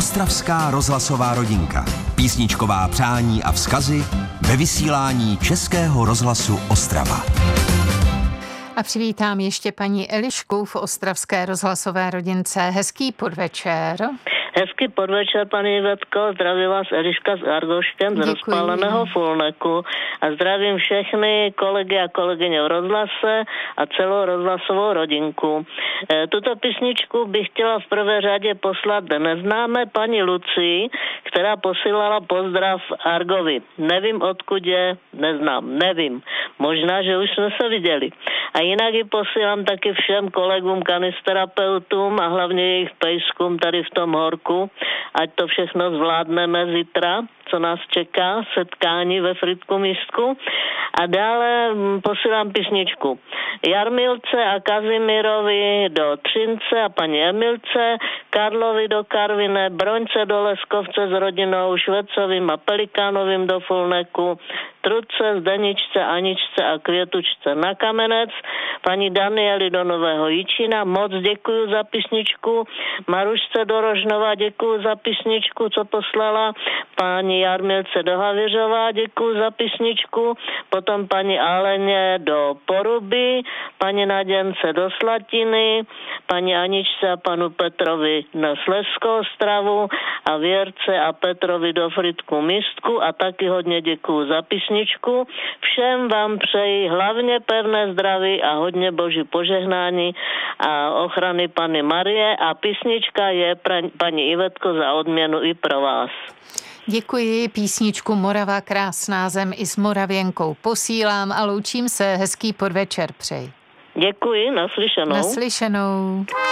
Ostravská rozhlasová rodinka. Písničková přání a vzkazy ve vysílání Českého rozhlasu Ostrava. A přivítám ještě paní Elišku v Ostravské rozhlasové rodince. Hezký podvečer. Hezký podvečer, paní Ivetko, zdraví vás Eliška s Argoškem z rozpáleného Fulneku a zdravím všechny kolegy a kolegyně v rozhlase a celou rozhlasovou rodinku. Tuto písničku bych chtěla v prvé řadě poslat neznámé paní Lucii, která posílala pozdrav Argovi. Nevím, odkud je, nevím. Možná, že už jsme se viděli. A jinak ji posílám taky všem kolegům kanisterapeutům a hlavně jejich pejskům tady v tom horku, ať to všechno zvládneme zítra, co nás čeká, setkání ve Frýdku místku. A dále posílám písničku Jarmilce a Kazimírovi do Třince a paní Emilce, Karlovi do Karviné, Broňce do Leskovce s rodinou, Švecovým a Pelikánovým do Fulneku, Trudce, Zdeničce, Aničce a Květučce na Kamenec, paní Danieli do Nového Jičína, moc děkuju za písničku, Marušce do Rožnova děkuju za písničku, co poslala, paní Jarmilce do Havěřova děkuju za písničku, potom paní Aleně do Poruby, paní Naděnce do Slatiny, paní Aničce a panu Petrovi na Slezskou Ostravu a Věrce a Petrovi do Frýdku místku a taky hodně děkuju za písničku. Všem vám přeji hlavně pevné zdraví a hodně boží požehnání a ochrany Panny Marie a písnička je paní Ivetko za odměnu i pro vás. Děkuji, písničku Morava krásná zem i s Moravěnkou posílám a loučím se, hezký podvečer přeji. Děkuji, naslyšenou. Naslyšenou.